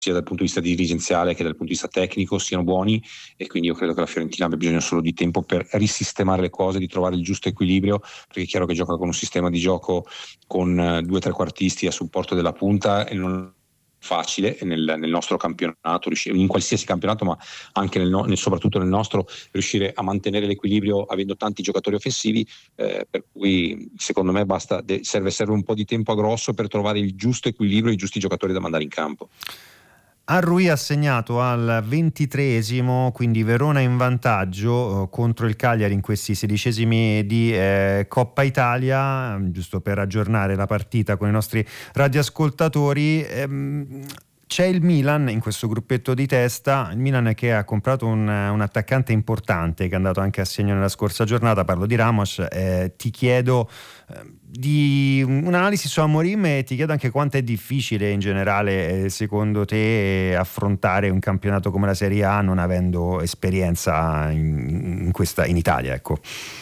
sia dal punto di vista dirigenziale che dal punto di vista tecnico siano buoni, e quindi io credo che la Fiorentina abbia bisogno solo di tempo per risistemare le cose, di trovare il giusto equilibrio, perché è chiaro che gioca con un sistema di gioco con due trequartisti a supporto della punta e non è facile nel nostro campionato, in qualsiasi campionato, ma anche soprattutto nel nostro, riuscire a mantenere l'equilibrio avendo tanti giocatori offensivi, per cui secondo me serve un po' di tempo a grosso per trovare il giusto equilibrio e i giusti giocatori da mandare in campo. Arrui ha segnato al 23esimo, quindi Verona in vantaggio contro il Cagliari in questi 16esimi di Coppa Italia. Giusto per aggiornare la partita con i nostri radioascoltatori, c'è il Milan in questo gruppetto di testa, il Milan che ha comprato un attaccante importante che è andato anche a segno nella scorsa giornata, parlo di Ramos. Ti chiedo di un'analisi su Amorim e ti chiedo anche quanto è difficile in generale secondo te affrontare un campionato come la Serie A non avendo esperienza in Italia, ecco.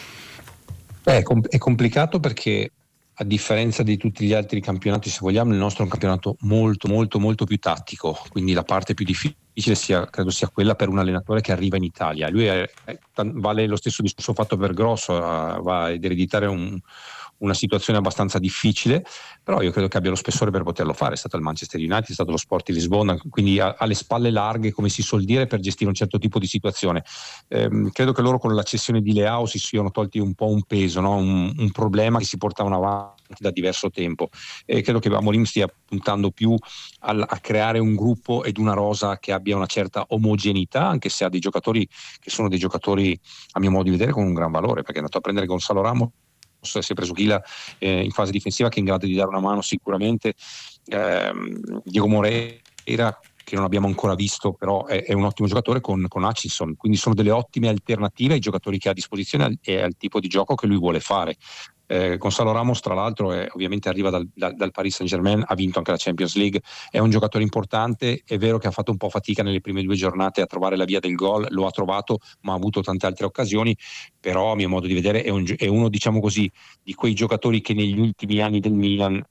È complicato perché, a differenza di tutti gli altri campionati, se vogliamo, il nostro è un campionato molto molto molto più tattico, quindi la parte più difficile credo sia quella per un allenatore che arriva in Italia. Lui vale lo stesso discorso fatto per Grosso, va ad ereditare una situazione abbastanza difficile, però io credo che abbia lo spessore per poterlo fare. È stato il Manchester United, è stato lo Sporting Lisbona, quindi ha le spalle larghe, come si suol dire, per gestire un certo tipo di situazione. Credo che loro con la cessione di Leao si siano tolti un po' un peso, no? un problema che si portavano avanti da diverso tempo, e credo che Amorim stia puntando più a creare un gruppo ed una rosa che abbia una certa omogeneità, anche se ha dei giocatori che sono dei giocatori, a mio modo di vedere, con un gran valore, perché è andato a prendere Gonzalo Ramos, si è preso Chila in fase difensiva, che è in grado di dare una mano sicuramente. Diego Moreira, che non abbiamo ancora visto, però è un ottimo giocatore con Hutchinson, quindi sono delle ottime alternative ai giocatori che ha a disposizione e al tipo di gioco che lui vuole fare. Gonzalo Ramos, tra l'altro, ovviamente arriva dal Paris Saint-Germain, ha vinto anche la Champions League, è un giocatore importante. È vero che ha fatto un po' fatica nelle prime 2 giornate a trovare la via del gol, lo ha trovato, ma ha avuto tante altre occasioni, però a mio modo di vedere è uno, diciamo così, di quei giocatori che negli ultimi anni del Milan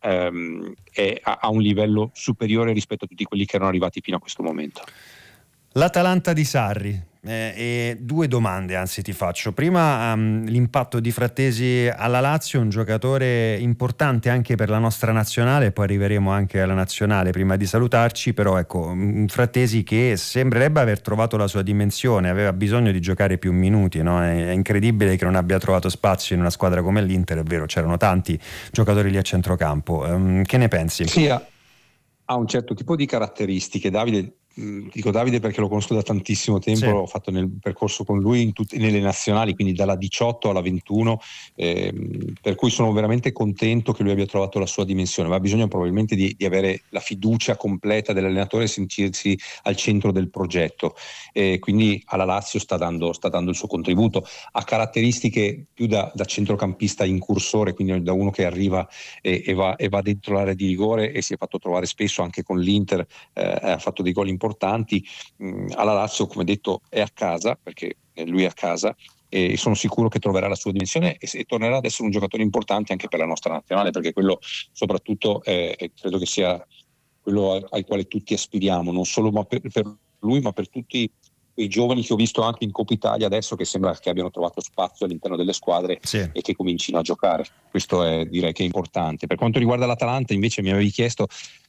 ha un livello superiore rispetto a tutti quelli che erano arrivati fino a questo momento. L'Atalanta di Sarri. E 2 domande anzi ti faccio. Prima, l'impatto di Frattesi alla Lazio, un giocatore importante anche per la nostra nazionale, poi arriveremo anche alla nazionale prima di salutarci, però ecco, Frattesi che sembrerebbe aver trovato la sua dimensione, aveva bisogno di giocare più minuti, no? È incredibile che non abbia trovato spazio in una squadra come l'Inter, è vero, c'erano tanti giocatori lì a centrocampo. Che ne pensi? Sì, ha un certo tipo di caratteristiche. Dico Davide perché lo conosco da tantissimo tempo, sì. Ho fatto nel percorso con lui nelle nazionali, quindi dalla 18 alla 21, per cui sono veramente contento che lui abbia trovato la sua dimensione, ma ha bisogno probabilmente di avere la fiducia completa dell'allenatore e sentirsi al centro del progetto, quindi alla Lazio sta dando il suo contributo. Ha caratteristiche più da centrocampista incursore, quindi da uno che arriva e va dentro l'area di rigore, e si è fatto trovare spesso anche con l'Inter, ha fatto dei gol importanti. Alla Lazio, come detto, è a casa, perché lui è a casa, e sono sicuro che troverà la sua dimensione e tornerà ad essere un giocatore importante anche per la nostra nazionale, perché quello soprattutto credo che sia quello al quale tutti aspiriamo, non solo per lui, ma per tutti quei giovani che ho visto anche in Coppa Italia adesso, che sembra che abbiano trovato spazio all'interno delle squadre, sì, e che comincino a giocare. Questo direi che è importante. Per quanto riguarda l'Atalanta, invece, mi avevi chiesto,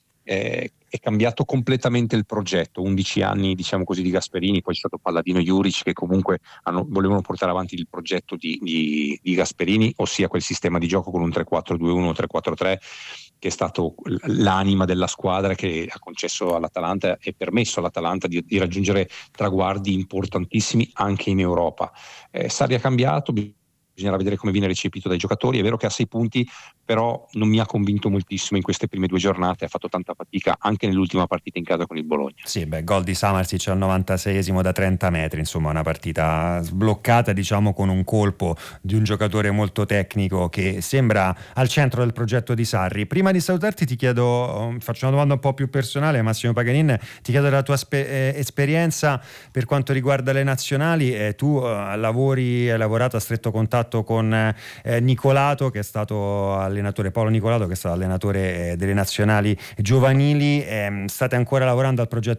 è cambiato completamente il progetto. 11 anni, diciamo così, di Gasperini, poi c'è stato Palladino, Juric, che comunque volevano portare avanti il progetto di Gasperini, ossia quel sistema di gioco con un 3-4-2-1, 3-4-3, che è stato l'anima della squadra, che ha concesso all'Atalanta e permesso all'Atalanta di raggiungere traguardi importantissimi anche in Europa. Sarri ha cambiato, bisognerà vedere come viene recepito dai giocatori. È vero che ha 6 punti, però non mi ha convinto moltissimo in queste prime 2 giornate, ha fatto tanta fatica anche nell'ultima partita in casa con il Bologna. Sì, gol di Samarsic al 96esimo da 30 metri, insomma una partita sbloccata, diciamo, con un colpo di un giocatore molto tecnico che sembra al centro del progetto di Sarri. Prima di salutarti ti chiedo, faccio una domanda un po' più personale, Massimo Paganin, ti chiedo della tua esperienza per quanto riguarda le nazionali. Tu hai lavorato a stretto contatto contatto con Nicolato, che è stato allenatore, Paolo Nicolato, che è stato allenatore delle nazionali giovanili. State ancora lavorando al progetto